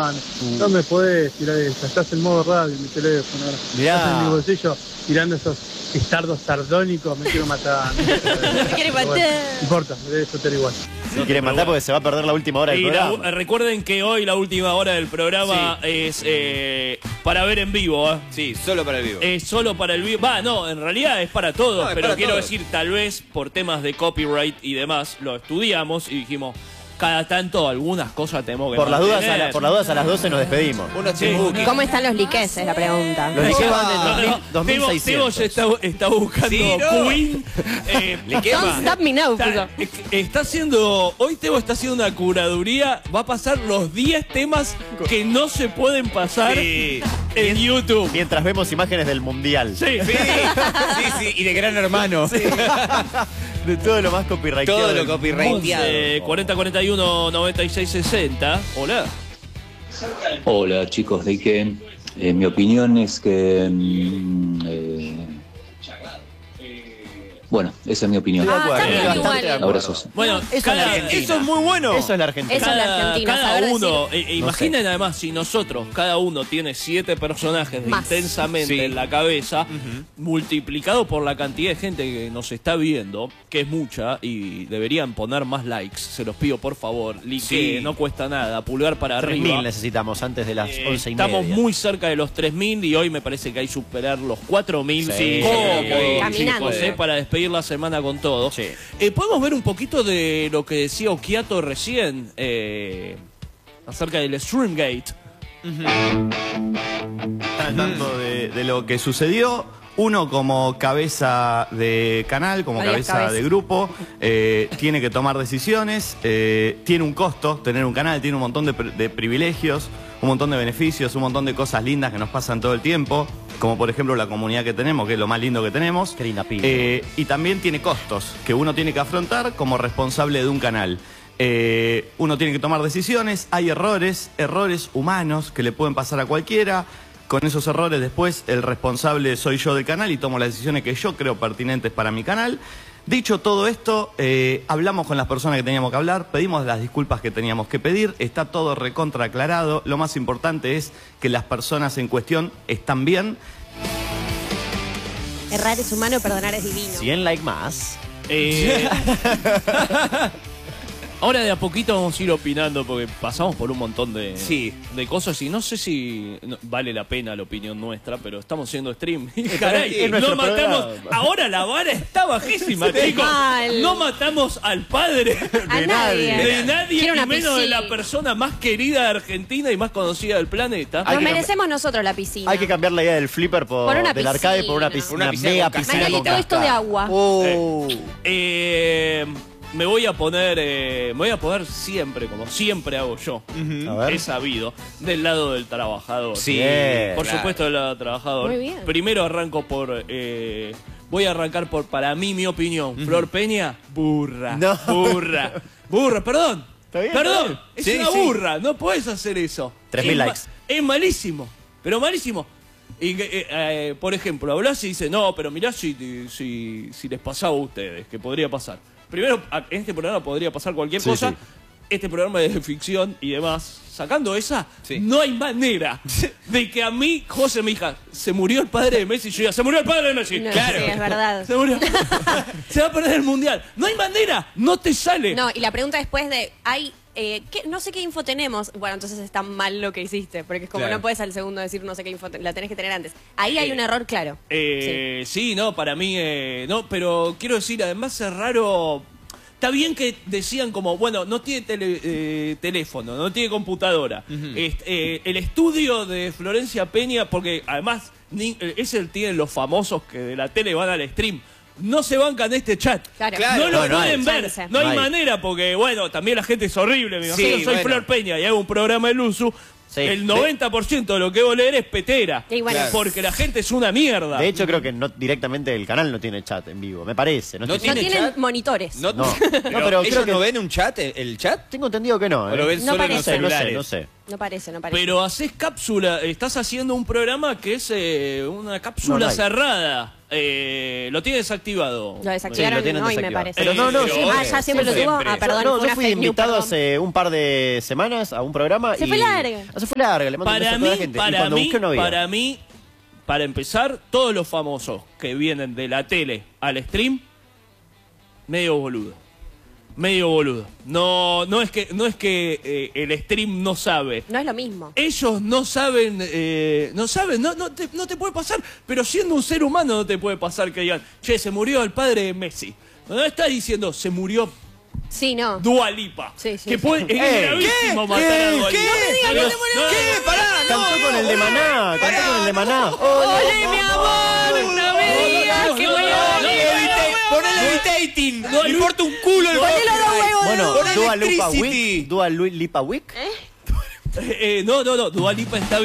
hermano. No me podés tirar esa, estás en modo radio en mi teléfono. Estás en mi bolsillo tirando esos estardos sardónicos, me quiero matar. Me quiere matar. Bueno, no importa, me debe soter igual. Se quiere matar porque se va a perder la última hora del programa. Recuerden que hoy la última hora del programa es para ver en vivo. Sí, solo para el vivo. Es solo para el vivo. No, en realidad es para todos, pero para quiero decir, tal vez por temas de copyright y demás, lo estudiamos y dijimos, cada tanto algunas cosas tenemos que por las dudas a las 12 nos despedimos. ¿Cómo están los liques? Es la pregunta. Los liques van de 2600. Tebo está buscando Queen. Don't stop me now, está haciendo... Hoy Tebo está haciendo una curaduría. Va a pasar los 10 temas que no se pueden pasar en YouTube. Mientras vemos imágenes del Mundial. Sí, y de Gran Hermano. Sí. De todo lo más copyrighteado. Todo lo copyrighteado. 4041 9660. Hola. Hola chicos de Ike. Mi opinión es que... bueno, esa es mi opinión. Abrazos. Bueno, eso es muy bueno. Eso es la Argentina. Eso es la Argentina. Cada uno, imaginen además, si nosotros, cada uno tiene 7 personajes intensamente en la cabeza, multiplicado por la cantidad de gente que nos está viendo, que es mucha, y deberían poner más likes, se los pido por favor, no cuesta nada, pulgar para 3000 arriba. necesitamos antes de las 11:30. Estamos muy cerca de los 3000 y hoy me parece que hay que superar los 4000 chicos, para despedir la semana con todo. Podemos ver un poquito de lo que decía Occhiato recién acerca del Streamgate. Hablando de lo que sucedió, uno como cabeza de canal, como cabeza de grupo, tiene que tomar decisiones, tiene un costo tener un canal, tiene un montón de privilegios, un montón de beneficios, un montón de cosas lindas que nos pasan todo el tiempo, como por ejemplo la comunidad que tenemos, que es lo más lindo que tenemos. Y también tiene costos que uno tiene que afrontar como responsable de un canal. Uno tiene que tomar decisiones, hay errores humanos que le pueden pasar a cualquiera. Con esos errores después el responsable soy yo del canal y tomo las decisiones que yo creo pertinentes para mi canal. Dicho todo esto, hablamos con las personas que teníamos que hablar, pedimos las disculpas que teníamos que pedir, está todo recontra aclarado. Lo más importante es que las personas en cuestión están bien. Errar es humano, perdonar es divino. 100 likes más. Ahora de a poquito vamos a ir opinando porque pasamos por un montón de cosas y no sé si vale la pena la opinión nuestra, pero estamos haciendo stream. Caray, no matamos. Ahora la vara está bajísima, chicos. No matamos al padre de nadie, y menos de la persona más querida de Argentina y más conocida del planeta. Nos merecemos nosotros la piscina. Hay que cambiar la idea del flipper del arcade por una piscina, mega piscina. Todo esto de agua. Me voy a poner siempre, como siempre hago yo, he sabido, del lado del trabajador. Por supuesto del lado del trabajador. Muy bien. Primero arranco por... voy a arrancar por, para mí, mi opinión. Flor Peña, burra. No. Burra, perdón. Perdón, es una burra, no podés hacer eso. 3000 likes. Es malísimo, pero malísimo. Y, por ejemplo, hablas y dice, no, pero mirá si les pasaba a ustedes, que podría pasar. Primero, en este programa podría pasar cualquier cosa. Este programa es de ficción y demás. Sacando esa, no hay manera de que a mí, José, mi hija, se murió el padre de Messi. Yo diga, se murió el padre de Messi. No, claro. Sí, es verdad. Se murió. Se va a perder el mundial. No hay manera. No te sale. No, y la pregunta después de, no sé qué info tenemos. Bueno, entonces está mal lo que hiciste, porque es como no puedes al segundo decir no sé qué info, la tenés que tener antes. Ahí hay un error claro. No, para mí, no, pero quiero decir, además es raro. Está bien que decían como, bueno, no tiene teléfono, no tiene computadora. El estudio de Florencia Peña, porque además tienen los famosos que de la tele van al stream. No se bancan este chat. No lo pueden ver. No hay manera porque, bueno, también la gente es horrible. Me imagino, soy Flor Peña y hago un programa de Luzu. El 90% de lo que vos leer es petera. Porque la gente es una mierda. De hecho, creo que directamente el canal no tiene chat en vivo. Me parece. No tienen monitores. Pero creo que no ven un chat, el chat. Tengo entendido que no. ¿O lo ven solo en los celulares? No sé. No parece. Pero haces cápsula, estás haciendo un programa que es una cápsula cerrada. Lo tienes desactivado. Lo desactivaron hoy, me parece. Pero ya siempre lo tuvo. Ah, perdón. No, yo fui invitado hace un par de semanas a un programa. Se fue larga. Se fue larga, le mando un beso a toda la gente. Para mí, para empezar, todos los famosos que vienen de la tele al stream, medio boludo. No es que el stream no sabe. No es lo mismo. Ellos no saben, no te puede pasar, pero siendo un ser humano no te puede pasar que digan, che, se murió el padre de Messi. No está diciendo, se murió Sí, no. Dua Lipa. Sí, sí. Que puede, es gravísimo matar a Dua Lipa. ¿Qué? No me digas que se murió. ¿Qué? Pará, Cantó con el de Maná, cantó con el de Maná. ¡Ole, mi amor! No me digas que voy a morir. Ponele Levitating. No importa un culo el Ponelo los huevos. Bueno, Ponele Dua Lipa Electricity. Wick. Dua Lipa Wick. No, Dua Lipa está